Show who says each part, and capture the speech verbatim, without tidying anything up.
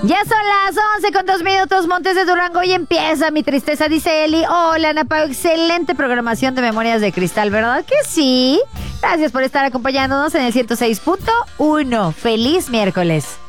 Speaker 1: Ya son las once con dos minutos, Montes de Durango, y empieza mi tristeza, dice Eli. Hola, Ana Pao, excelente programación de Memorias de Cristal, ¿verdad que sí? Gracias por estar acompañándonos en el ciento seis punto uno. ¡Feliz miércoles!